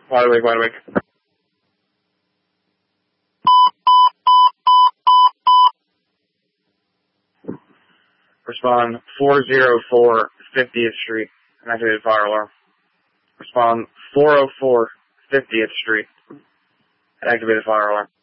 Wide awake, wide awake. Respond 404 50th Street, an activated fire alarm. Respond 404 50th Street, an activated fire alarm.